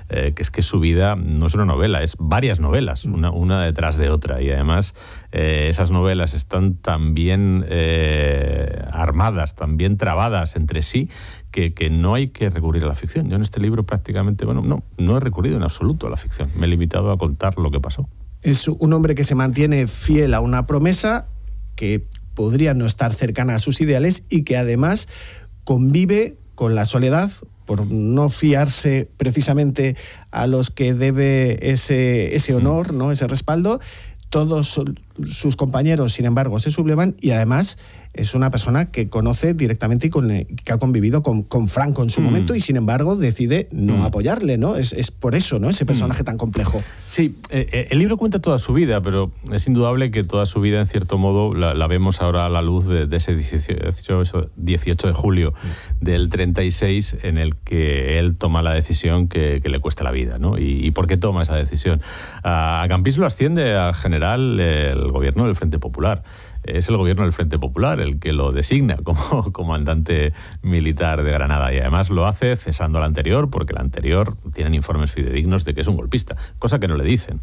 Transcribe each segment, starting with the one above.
que es que su vida no es una novela, es varias novelas, una detrás de otra, y además esas novelas están tan bien armadas, tan bien trabadas entre sí, que no hay que recurrir a la ficción. Yo en este libro prácticamente, no he recurrido en absoluto a la ficción, me he limitado a contar lo que pasó. Es un hombre que se mantiene fiel a una promesa que podría no estar cercana a sus ideales y que además convive con la soledad por no fiarse precisamente a los que debe ese honor, ¿no? Ese respaldo. Todos sus compañeros, sin embargo, se sublevan, y además es una persona que conoce directamente y que ha convivido con Franco en su momento, y sin embargo decide no apoyarle, ¿no? Es por eso, ¿no? Ese personaje tan complejo. Sí, el libro cuenta toda su vida, pero es indudable que toda su vida, en cierto modo, la vemos ahora a la luz de ese 18 de julio del 36, en el que él toma la decisión que le cuesta la vida, ¿no? ¿Y por qué toma esa decisión? A Campins lo asciende a general el gobierno del Frente Popular. Es el gobierno del Frente Popular el que lo designa como comandante militar de Granada, y además lo hace cesando al anterior, porque el anterior tienen informes fidedignos de que es un golpista, cosa que no le dicen,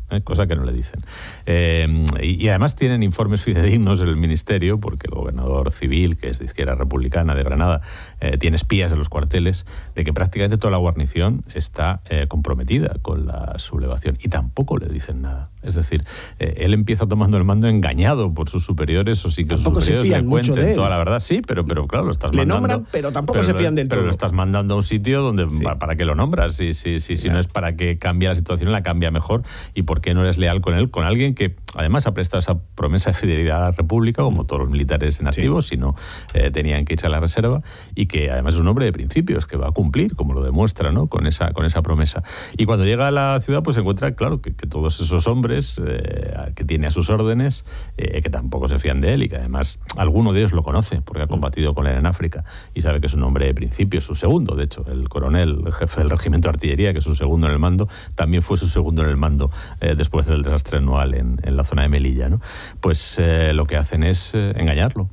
y además tienen informes fidedignos del ministerio, porque el gobernador civil, que es de Izquierda Republicana de Granada, tiene espías en los cuarteles, de que prácticamente toda la guarnición está comprometida con la sublevación, y tampoco le dicen nada. Es decir, él empieza tomando el mando engañado por sus superiores, o sí que tampoco sus superiores se fían le cuenten mucho de él. Toda la verdad, sí, pero claro, lo estás mandando. Le nombran, pero tampoco se fían del todo. Pero lo estás mandando a un sitio donde, ¿para qué lo nombras? Si no es para que cambie la situación, la cambia mejor. ¿Y por qué no eres leal con él? Con alguien que además ha prestado esa promesa de fidelidad a la República, como todos los militares en activo, si no tenían que irse a la reserva, y que además es un hombre de principios, que va a cumplir, como lo demuestra, ¿no? con esa promesa. Y cuando llega a la ciudad, pues se encuentra, claro, que todos esos hombres que tiene a sus órdenes, que tampoco se fían de él, y que además alguno de ellos lo conoce, porque ha combatido con él en África, y sabe que es un hombre de principios, su segundo, de hecho, el coronel, el jefe del regimiento de artillería, que es su segundo en el mando, también fue su segundo en el mando después del desastre anual en la zona de Melilla, ¿no? Pues lo que hacen es engañarlo,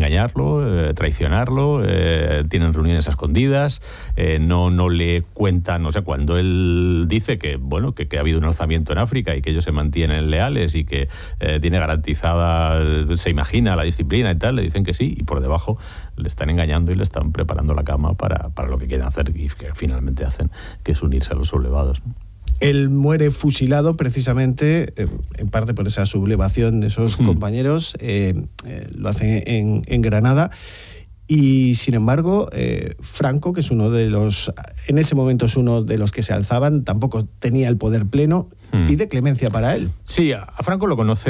traicionarlo, tienen reuniones a escondidas, no le cuentan, o sea, cuando él dice que ha habido un alzamiento en África y que ellos se mantienen leales y que tiene garantizada, se imagina, la disciplina y tal, le dicen que sí, y por debajo le están engañando y le están preparando la cama para lo que quieren hacer y que finalmente hacen, que es unirse a los sublevados, ¿no? Él muere fusilado precisamente, en parte por esa sublevación de esos compañeros, lo hace en Granada, y sin embargo Franco, que es uno de los, en ese momento es uno de los que se alzaban, tampoco tenía el poder pleno, pide clemencia para él. Sí, a Franco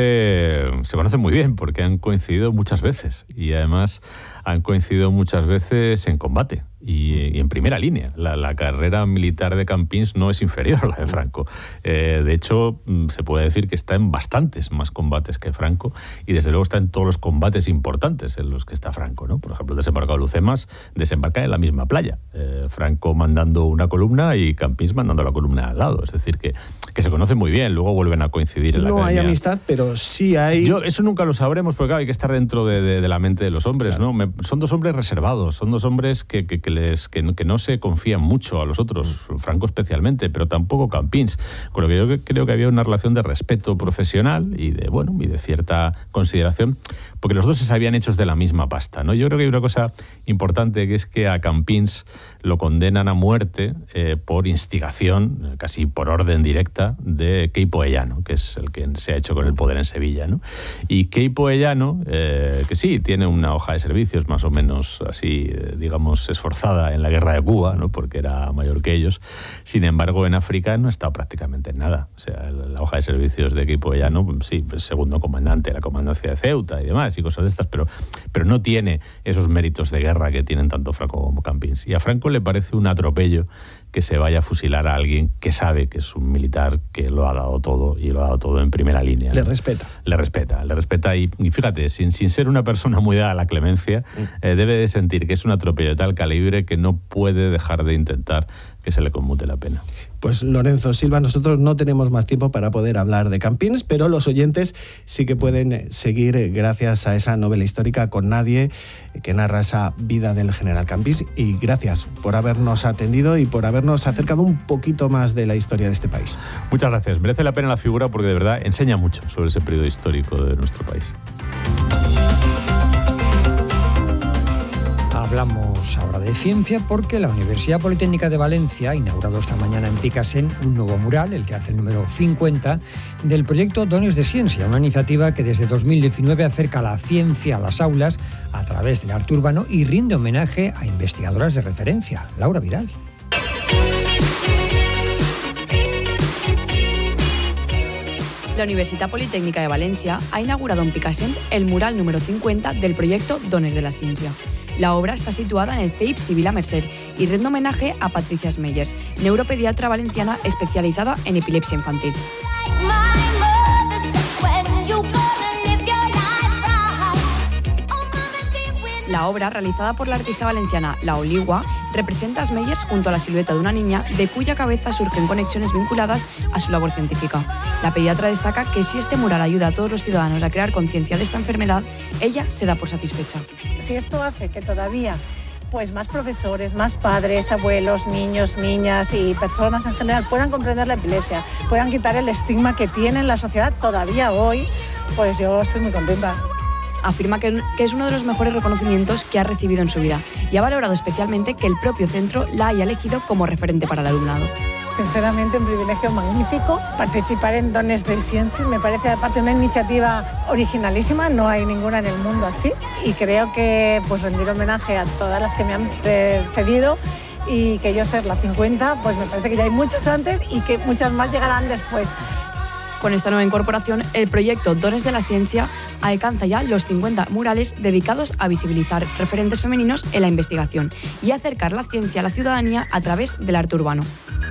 se conoce muy bien, porque han coincidido muchas veces, y además han coincidido muchas veces en combate y en primera línea. La carrera militar de Campins no es inferior a la de Franco. De hecho, se puede decir que está en bastantes más combates que Franco, y desde luego está en todos los combates importantes en los que está Franco, ¿no? Por ejemplo, el desembarcado de Lucemas desembarca en la misma playa. Franco mandando una columna y Campins mandando la columna al lado. Es decir, que se conocen muy bien, luego vuelven a coincidir en la academia. No hay amistad, pero sí hay... Eso nunca lo sabremos, porque claro, hay que estar dentro de la mente de los hombres, claro. ¿No? Son dos hombres reservados, son dos hombres que no se confían mucho a los otros, Franco especialmente, pero tampoco Campins, con lo que yo creo que había una relación de respeto profesional y de cierta consideración, porque los dos se sabían hechos de la misma pasta, ¿no? Yo creo que hay una cosa importante, que es que a Campins lo condenan a muerte por instigación, casi por orden directa, de Queipo Ellano, que es el que se ha hecho con el poder en Sevilla, ¿no? Y Queipo Ellano, que sí, tiene una hoja de servicios más o menos así, digamos, esforzada en la guerra de Cuba, ¿no? Porque era mayor que ellos. Sin embargo, en África no ha estado prácticamente en nada. O sea, la hoja de servicios de Queipo Ellano, sí, pues segundo comandante de la comandancia de Ceuta y demás, y cosas de estas, pero no tiene esos méritos de guerra que tienen tanto Franco como Campins. Y a Franco le parece un atropello que se vaya a fusilar a alguien que sabe que es un militar que lo ha dado todo, y lo ha dado todo en primera línea, ¿no? Le respeta y fíjate, sin ser una persona muy dada a la clemencia, debe de sentir que es un atropello de tal calibre que no puede dejar de intentar que se le conmute la pena. Pues Lorenzo Silva, nosotros no tenemos más tiempo para poder hablar de Campins, pero los oyentes sí que pueden seguir gracias a esa novela histórica Con nadie, que narra esa vida del general Campins. Y gracias por habernos atendido y por habernos acercado un poquito más de la historia de este país. Muchas gracias. Merece la pena la figura porque de verdad enseña mucho sobre ese periodo histórico de nuestro país. Hablamos ahora de ciencia porque la Universidad Politécnica de Valencia ha inaugurado esta mañana en Picassent un nuevo mural, el que hace el número 50, del proyecto Dones de Ciencia, una iniciativa que desde 2019 acerca la ciencia a las aulas a través del arte urbano y rinde homenaje a investigadoras de referencia. Laura Vidal. La Universitat Politécnica de València ha inaugurado en Picassent el mural número 50 del proyecto Dones de la Ciencia. La obra está situada en el CEIP Sibila Merced y rinde homenaje a Patricia Smeyers, neuropediatra valenciana especializada en epilepsia infantil. La obra, realizada por la artista valenciana La Oligua, representa a Smeyers junto a la silueta de una niña de cuya cabeza surgen conexiones vinculadas a su labor científica. La pediatra destaca que si este mural ayuda a todos los ciudadanos a crear conciencia de esta enfermedad, ella se da por satisfecha. Si esto hace que todavía pues más profesores, más padres, abuelos, niños, niñas y personas en general puedan comprender la epilepsia, puedan quitar el estigma que tiene en la sociedad todavía hoy, pues yo estoy muy contenta. Afirma que es uno de los mejores reconocimientos que ha recibido en su vida y ha valorado especialmente que el propio centro la haya elegido como referente para el alumnado. Sinceramente, un privilegio magnífico participar en Dones de Ciencia. Me parece, aparte, una iniciativa originalísima, no hay ninguna en el mundo así. Y creo que pues rendir homenaje a todas las que me han precedido y que yo ser la 50, pues me parece que ya hay muchas antes y que muchas más llegarán después. Con esta nueva incorporación, el proyecto Dones de la Ciencia alcanza ya los 50 murales dedicados a visibilizar referentes femeninos en la investigación y acercar la ciencia a la ciudadanía a través del arte urbano.